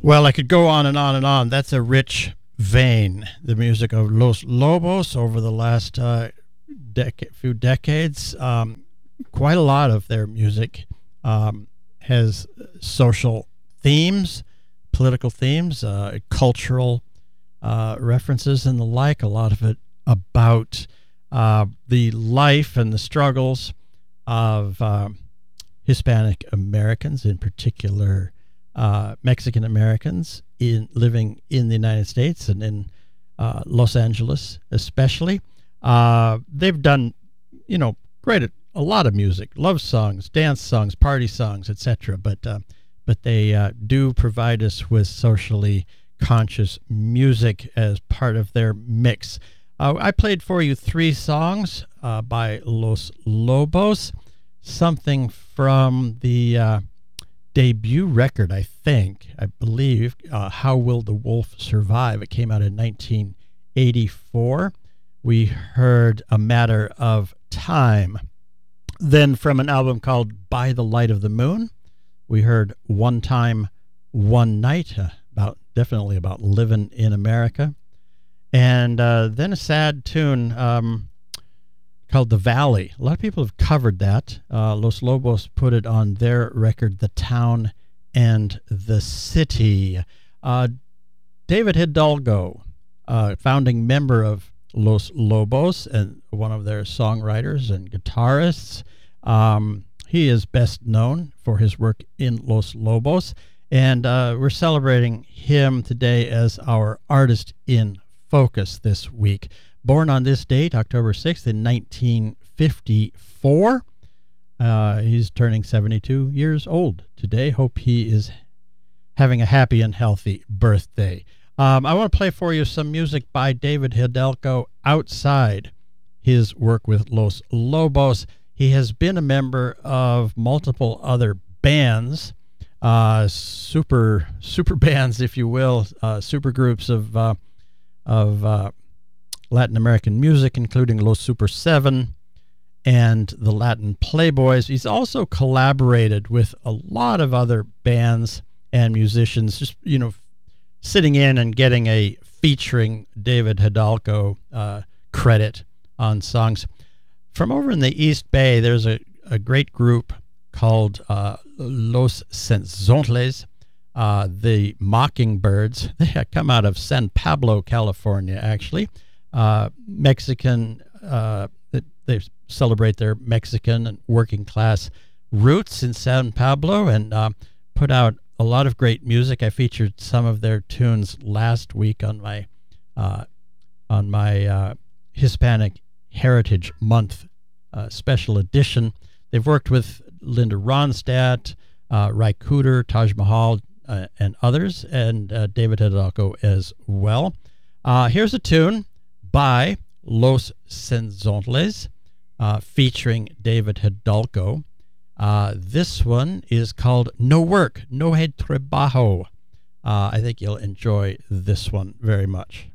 Well, I could go on and on and on. That's a rich vein, the music of Los Lobos over the last few decades. Quite a lot of their music has social themes, political themes, cultural references and the like. A lot of it about the life and the struggles of Hispanic Americans, in particular Mexican Americans living in the United States and in Los Angeles especially. They've done, a lot of music, love songs, dance songs, party songs, etc. But they do provide us with socially conscious music as part of their mix. I played for you 3 songs by Los Lobos, something from the debut record, I believe, How Will the Wolf Survive? It came out in 1984. We heard A Matter of Time. Then from an album called By the Light of the Moon, we heard One Time, One Night, definitely about living in America. And then a sad tune called The Valley. A lot of people have covered that. Los Lobos put it on their record, The Town and the City. David Hidalgo, founding member of Los Lobos and one of their songwriters and guitarists. He is best known for his work in Los Lobos, and we're celebrating him today as our artist in focus this week. Born on this date, October 6th in 1954. He's turning 72 years old today. Hope he is having a happy and healthy birthday. I want to play for you some music by David Hidalgo outside his work with Los Lobos. He has been a member of multiple other bands, super bands, if you will, super groups of Latin American music, including Los Super 7 and the Latin Playboys. He's also collaborated with a lot of other bands and musicians, just, sitting in and getting a featuring David Hidalgo credit on songs. From over in the East Bay, there's a great group called Los Senzontles, the Mockingbirds. They come out of San Pablo, California, actually. Mexican, they celebrate their Mexican and working class roots in San Pablo and put out a lot of great music. I featured some of their tunes last week on my Hispanic Heritage Month special edition. They've worked with Linda Ronstadt, Ry Cooder, Taj Mahal, and others, and David Hidalgo as well. Here's a tune by Los Senzontles featuring David Hidalgo. This one is called No Work, No Hay Trabajo. I think you'll enjoy this one very much.